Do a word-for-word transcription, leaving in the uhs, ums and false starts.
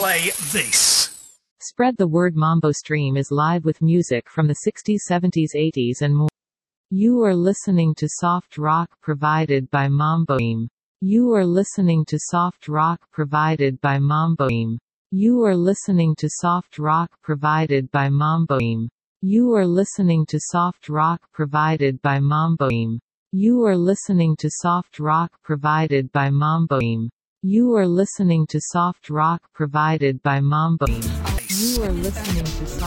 play this. Spread the word. Mambo Stream is live with music from the sixties, seventies, eighties and more. You are listening to soft rock provided by Mambo Stream. You are listening to soft rock provided by Mambo Stream. You are listening to soft rock provided by Mambo Stream. You are listening to soft rock provided by Mambo Stream. You are listening to soft rock provided by Mambo Stream. You are listening to soft rock provided by Mambo Stream. You are listening to soft